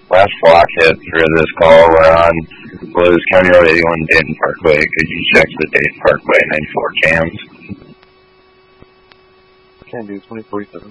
Last flock hit for this call was County Road 81 Dayton Parkway. Could you check the Dayton Parkway 94 cams? Can do 2047.